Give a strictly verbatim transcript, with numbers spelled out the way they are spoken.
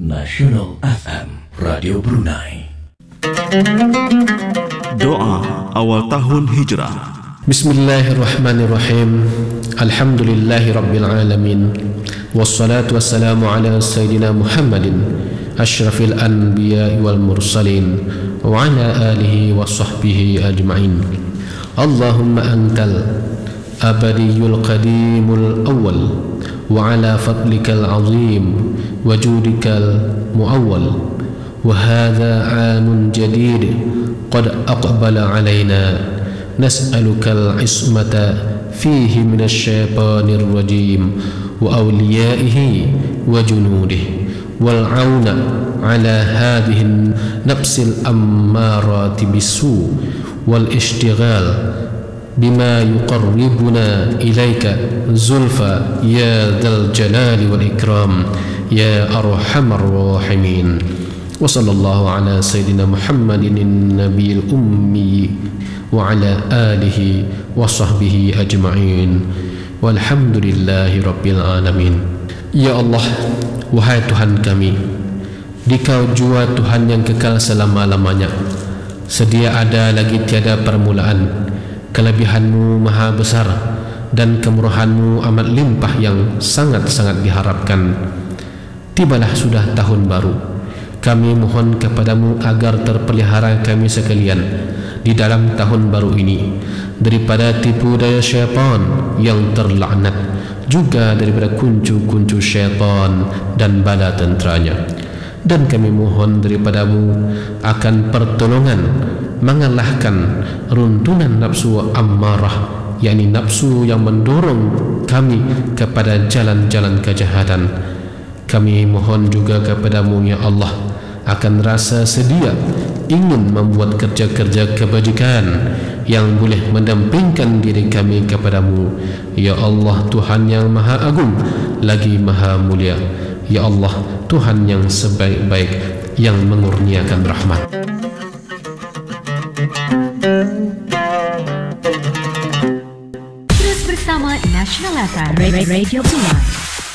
Nasional F M, Radio Brunei. Doa awal tahun Hijrah. Bismillahirrahmanirrahim. Alhamdulillahi Rabbil Alamin. Wassalatu wassalamu ala Sayyidina Muhammadin Ashrafil Anbiya wal Mursalin wa ala alihi wa sahbihi ajma'in. Allahumma antal abadiyul qadimul awal wa ala fadlikal azim wa judikal muawwal wa hadha amun jadid qad aqbala alayna nas'alukal ismata fihi minasy syaithanir rajim wa awliyaihi wa junudihi wal auna ala hadhihi nafsil ammarati bisu wal ishtighal bima yuqarribuna ilaika zulfa ya dzal jalali wal ikram ya arhamar rahimin. Wa sallallahu ala sayyidina Muhammadin nabiyil ummi wa ala alihi wa sahbihi ajma'in walhamdulillahi rabbil alamin. Ya Allah, wahai Tuhan kami, Dikau jua Tuhan yang kekal selama-lamanya. Sedia ada lagi tiada permulaan. Kelebihan-Mu maha besar dan kemurahan-Mu amat limpah yang sangat-sangat diharapkan. Tibalah sudah tahun baru. Kami mohon kepada-Mu agar terpelihara kami sekalian di dalam tahun baru ini daripada tipu daya syaitan yang terlaknat, juga daripada kuncu-kuncu syaitan dan bala tenteranya. Dan kami mohon daripada-Mu akan pertolongan mengalahkan runtunan nafsu ammarah, yakni nafsu yang mendorong kami kepada jalan-jalan kejahatan. Kami mohon juga kepada-Mu ya Allah akan rasa sedia ingin membuat kerja-kerja kebajikan yang boleh mendampingkan diri kami kepada-Mu ya Allah, Tuhan yang maha agung lagi maha mulia. Ya Allah, Tuhan yang sebaik-baik yang mengurniakan rahmat. Terus bersama Nasional F M, Radio Brunei.